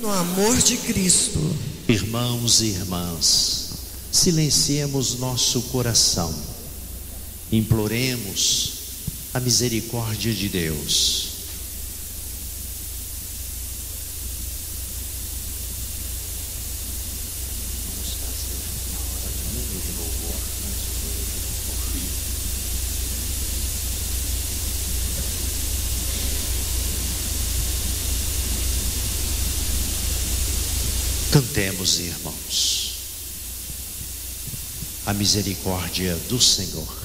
no amor de Cristo. Irmãos e irmãs, silenciemos nosso coração, imploremos a misericórdia de Deus. Cantemos, irmãos, a misericórdia do Senhor.